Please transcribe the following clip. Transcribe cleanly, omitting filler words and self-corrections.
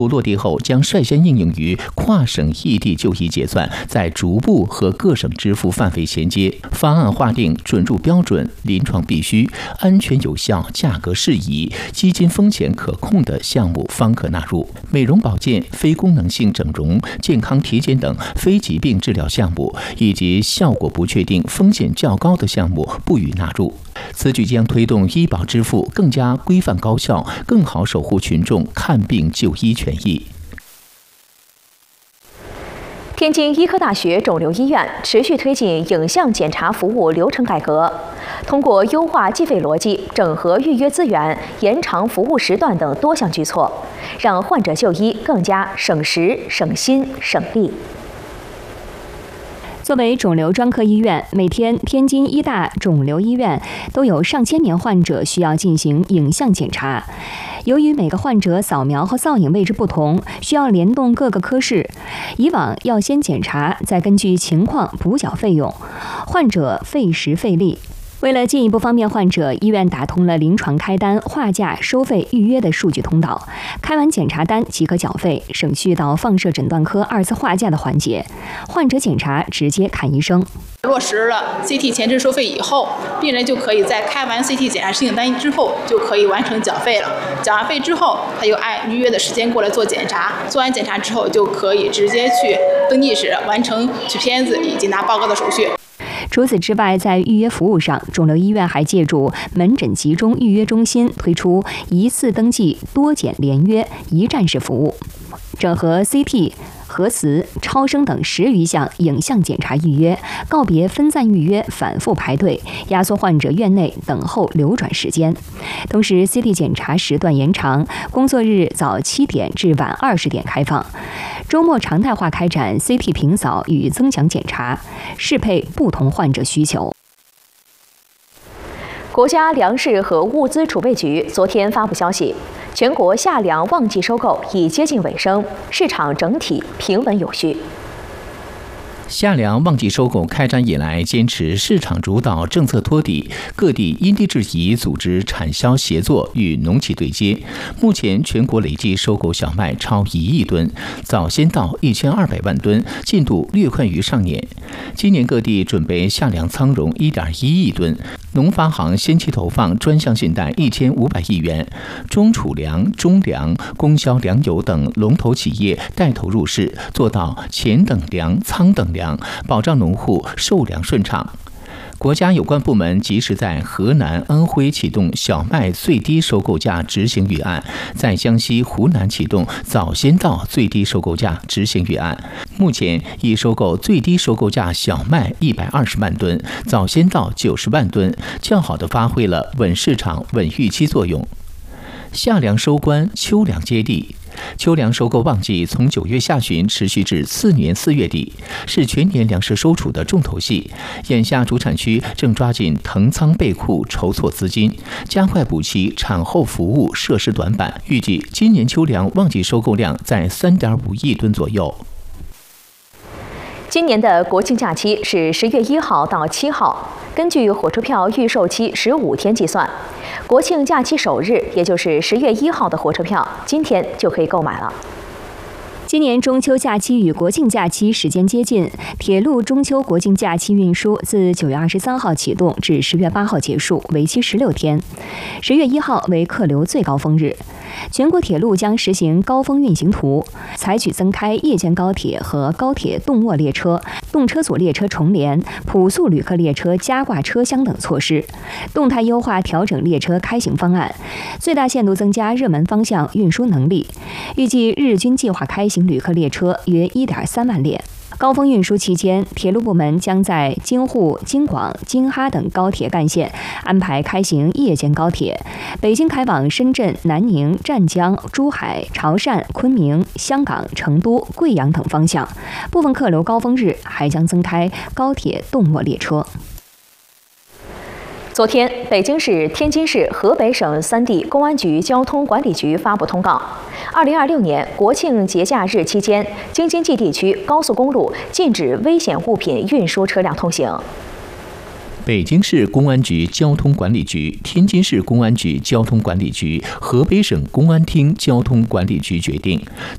落地后，将率先应用于跨省异地就医结算，在逐步和各省支付范围衔接。方案划定准入标准、临床必须、安全有效、价格适宜、基金风险可控的项目方可纳入。美容保健、非功能性整容、健康体检等非疾病治疗项目，以及效果不确定、风险较高的项目不予纳入。此举将推动医保支付更加规范高效，更好守护群众看病就医权益。 天津医科大学肿瘤医院持续推进影像检查服务流程改革，通过优化计费逻辑、整合预约资源、延长服务时段等多项举措，让患者就医更加省时、省心、省力。 作为肿瘤专科医院，每天天津医大肿瘤医院都有上千名患者需要进行影像检查。由于每个患者扫描和造影位置不同，需要联动各个科室，以往要先检查，再根据情况补缴费用，患者费时费力。为了进一步方便患者，医院打通了临床开单、划价、收费、预约的数据通道，开完检查单即可缴费，省去到放射诊断科2次划价的环节，患者检查直接看医生。 落实了 CT 前置收费以后，病人就可以在开完 CT 检查申请单之后就可以完成缴费了。缴完费之后，他就按预约的时间过来做检查，做完检查之后就可以直接去登记室完成取片子以及拿报告的手续。 除此之外，在预约服务上，肿瘤医院还借助门诊集中预约中心推出一次登记、多检联约、一站式服务，整合 CT、核磁、超声等10余项影像检查预约，告别分散预约、反复排队，压缩患者院内等候流转时间。同时 ，CT 检查时段延长，工作日早7点至晚20点开放，周末常态化开展 CT 平扫与增强检查，适配不同患者需求。 国家粮食和物资储备局昨天发布消息，全国夏粮旺季收购已接近尾声，市场整体平稳有序。 夏粮旺季收购开展以来，坚持市场主导、政策托底，各地因地制宜组织产销协作与农企对接。目前全国累计收购小麦超1亿吨，早先到1200万吨，进度略快于上年。今年各地准备夏粮仓容1.1亿吨，农发行先期投放专项信贷1500亿元，中储粮、中粮、供销粮油等龙头企业带头入市，做到钱等粮、仓等粮，保障农户售粮顺畅。国家有关部门及时在河南、安徽启动小麦最低收购价执行预案，在江西、湖南启动早先到最低收购价执行预案。目前已收购最低收购价小麦120万吨，早先到90万吨，较好地发挥了稳市场、稳预期作用。夏粮收官，秋粮接地。秋粮收购旺季从9月下旬持续至次年4月底，是全年粮食收储的重头戏。眼下主产区正抓紧腾仓备库，筹措资金，加快补齐产后服务设施短板。预计今年秋粮旺季收购量在3.5亿吨左右。 今年的国庆假期是10月1号到7号，根据火车票预售期15天计算，国庆假期首日，也就是10月1号的火车票，今天就可以购买了。 今年中秋假期与国庆假期时间接近，铁路中秋国庆假期运输自9月23号启动至10月8号结束，为期16天。10月1号为客流最高峰日。全国铁路将实行高峰运行图，采取增开夜间高铁和高铁动卧列车、动车组列车重联、普速旅客列车加挂车厢等措施，动态优化调整列车开行方案，最大限度增加热门方向运输能力。预计日均计划开行旅客列车约1.3万列。高峰运输期间，铁路部门将在京沪、京广、京哈等高铁干线安排开行夜间高铁，北京开往深圳、南宁、湛江、珠海、潮汕、昆明、香港、成都、贵阳等方向。部分客流高峰日还将增开高铁动卧列车。 昨天，北京市、天津市、河北省3地公安局交通管理局发布通告，2026年国庆节假日期间，京津冀地区高速公路禁止危险物品运输车辆通行。 北京市公安局交通管理局、天津市公安局交通管理局、河北省公安厅交通管理局决定，